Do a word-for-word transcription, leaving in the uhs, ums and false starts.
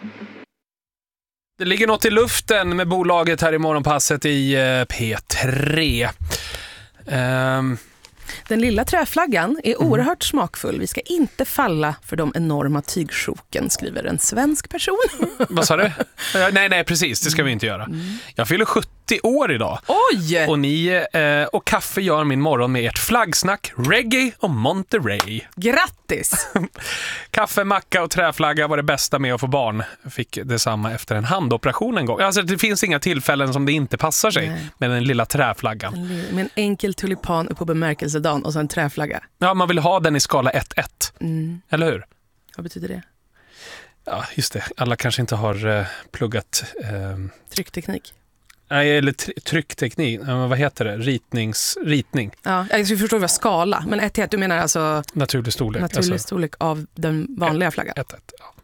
Det ligger något i luften med bolaget här i morgonpasset i P tre. Um... Den lilla träflaggan är oerhört mm. smakfull. Vi ska inte falla för de enorma tygsjoken, skriver en svensk person. Vad sa du? Nej, nej, precis. Det ska vi inte göra. Mm. Jag fyller sjuttio år idag. Oj! Och ni eh, och kaffe gör min morgon med ert flaggsnack, reggae och Monterey. Grattis! Kaffe, macka och träflagga var det bästa med att få barn. Fick detsamma efter en handoperation en gång. Alltså det finns inga tillfällen som det inte passar sig nej. Med den lilla träflaggan. En, med en enkel tulipan upp på bemärkelsedagen och så en träflagga. Ja, man vill ha den i skala ett ett. Mm. Eller hur? Vad betyder det? Ja, just det. Alla kanske inte har uh, pluggat... Uh, Tryckteknik. Nej, eller tr- tryckteknik. Men vad heter det? Ritnings, ritning. Ja, jag förstår vad skala. Men ett ett, du menar alltså... Naturlig storlek. Naturlig alltså, storlek av den vanliga flaggan. Ett ett, ja.